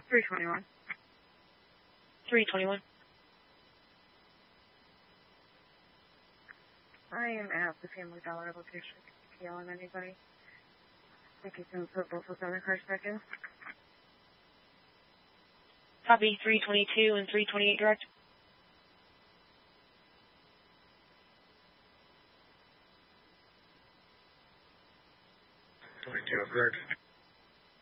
321. 321. I am at the Family Dollar location. Yelling at anybody. I think you can put both of them in cars back in. Copy 322 and 328 direct. 22 direct.